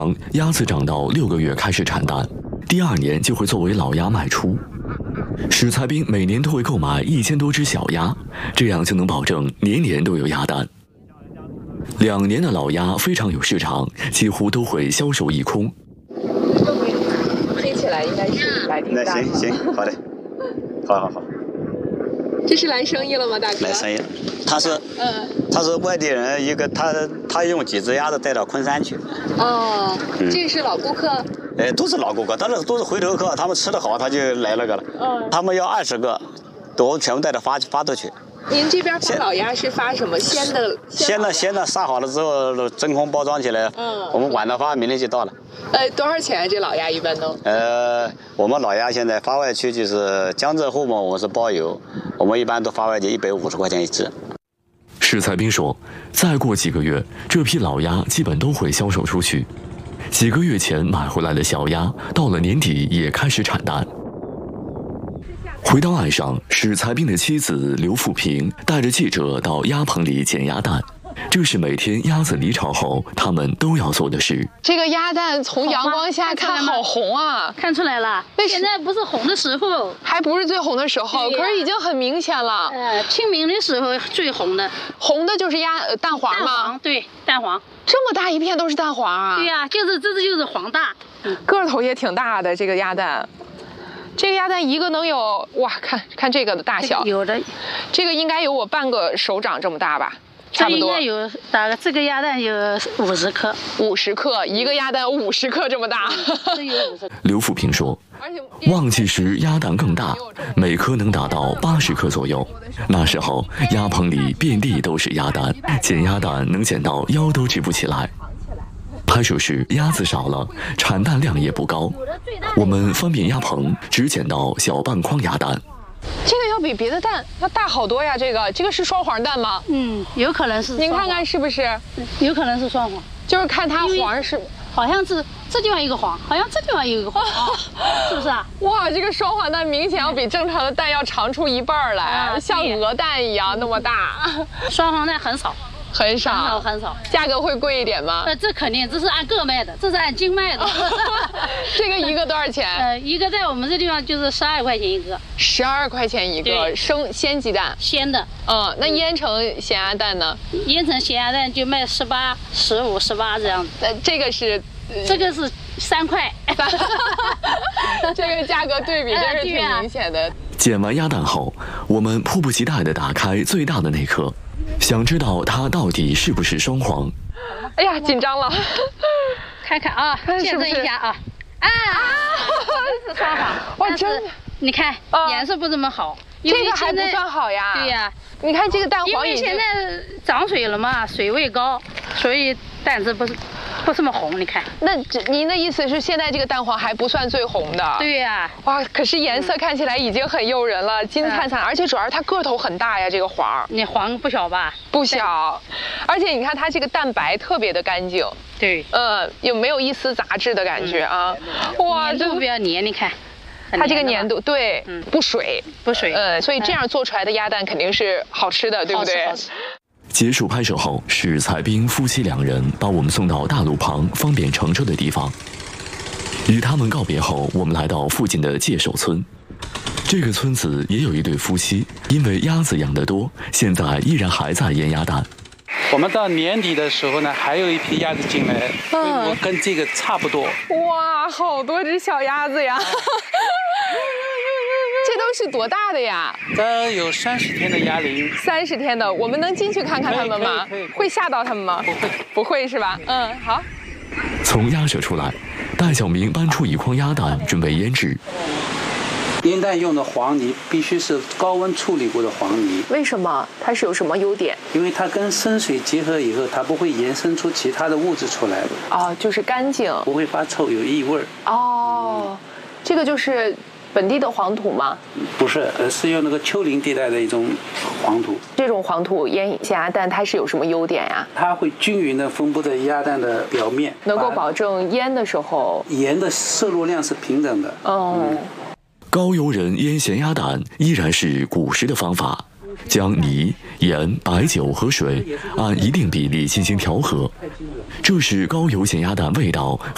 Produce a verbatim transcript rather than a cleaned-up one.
鸭子长到六个月开始产蛋，第二年就会作为老鸭卖出。史才斌每年都会购买一千多只小鸭，这样就能保证年年都有鸭蛋。两年的老鸭非常有市场，几乎都会销售一空。 黑起来应该是来挺大。 那行行，好的，好好好。 这是来生意了吗，大哥？ 来生意了，他是， 嗯， 他是外地人，一个他他用几只鸭子带到昆山去。 哦， 嗯、 这是老顾客。 哎，都是老顾客，但是都是回头客，他们吃的好，他就来那个了。嗯，他们要二十个，都全部带着发发出去。 您这边发老鸭是发什么鲜的？ 鲜的鲜的杀好了之后真空包装起来，嗯，我们晚上发，明天就到了。 呃，多少钱这老鸭一般都？ 呃，我们老鸭现在发外区就是江浙沪嘛，我们是包邮，我们一般都发外去一百五十块钱一只。 史才斌说，再过几个月，这批老鸭基本都会销售出去。几个月前买回来的小鸭，到了年底也开始产蛋。回到岸上，史才斌的妻子刘富平带着记者到鸭棚里捡鸭蛋，这是每天鸭子离巢后他们都要做的事。 这个鸭蛋从阳光下看好红啊， 看出来了。现在不是红的时候， 还不是最红的时候，可是已经很明显了。 呃，清明的时候最红的， 红的就是鸭呃蛋黄吗？ 蛋黄，对，蛋黄。 这么大一片都是蛋黄啊？ 对呀、啊，就是这这就是黄大， 嗯、个头也挺大的这个鸭蛋。这个鸭蛋一个能有哇，看看这个的大小， 有的，这个应该有我半个手掌这么大吧，差不多。 应该有大概这个鸭蛋有五十克， 五十克一个鸭蛋五十克这么大。 这有五十克。 刘富平说，旺季时鸭蛋更大，每颗能达到八十克左右。那时候鸭棚里遍地都是鸭蛋，捡鸭蛋能捡到腰都直不起来。拍摄时鸭子少了，产蛋量也不高，我们翻遍鸭棚只捡到小半筐鸭蛋。 这个要比别的蛋要大好多呀！这个这个是双黄蛋吗？ 嗯，有可能是。 您看看是不是？ 有可能是双黄， 就是看它黄是， 好像是这地方一个黄，好像这地方有一个黄，哦、是不是啊？ 哇，这个双黄蛋明显要比正常的蛋要长出一半来，啊、像鹅蛋一样那么大。 双黄蛋很少。 很少， 很少，很少， 价格会贵一点吗？ 呃，这肯定，这是按个卖的，这是按斤卖的。 这个一个多少钱？ 呃，一个在我们这地方就是十二块钱一个。 十二块钱一个生鲜鸡蛋。 鲜的。 嗯，那腌成咸鸭蛋呢？ 腌成咸鸭蛋就卖十八、十五、十八这样子。 呃，这个是， 这个是三块。 这个价格对比真是挺明显的。 捡完鸭蛋后，我们迫不及待地打开最大的那颗。想知道它到底是不是双黄？ 哎呀，紧张了， 看看啊，见证一下啊！啊啊，这是双黄， 哇，真的， 你看颜色不怎么好， 这个还不算好呀。 对呀， 你看这个蛋黄， 因为现在涨水了嘛，水位高，所以蛋质不是不这么红。你看， 那您的意思是现在这个蛋黄还不算最红的？ 对呀。 哇，可是颜色看起来已经很诱人了，金灿灿，而且主要是它个头很大呀，这个黄。 你黄不小吧？ 不小，而且你看它这个蛋白特别的干净。 对。 呃，有没有一丝杂质的感觉啊？哇， 这比较黏，你看。 它这个粘度对，嗯，不水， 不水， 呃，所以这样做出来的鸭蛋肯定是好吃的，对不对？ 好吃。 结束拍摄后，史才斌夫妻两人把我们送到大路旁方便乘车的地方。与他们告别后，我们来到附近的界首村。这个村子也有一对夫妻，因为鸭子养得多，现在依然还在腌鸭蛋。 我们到年底的时候呢，还有一批鸭子进来，规模跟这个差不多。 哇，好多只小鸭子呀！这都是多大的呀？ 这有三十天的鸭龄。 三十天的，我们能进去看看它们吗？ 可以，可以。 会吓到它们吗？ 不会， 不会是吧？嗯，好。 从鸭舍出来，戴小明搬出一筐鸭蛋，准备腌制。 腌蛋用的黄泥必须是高温处理过的黄泥。 为什么？它是有什么优点？ 因为它跟生水结合以后，它不会延伸出其他的物质出来的。 哦，就是干净， 不会发臭，有异味。 哦，这个就是本地的黄土吗？ 不是，呃，是用那个丘陵地带的一种黄土。 这种黄土腌咸鸭蛋，它是有什么优点呀？ 它会均匀地分布在鸭蛋的表面， 能够保证腌的时候盐的摄入量是平等的。 哦。嗯， 高邮人腌咸鸭蛋依然是古时的方法，将泥、盐、白酒和水按一定比例进行调和，这使高邮咸鸭蛋味道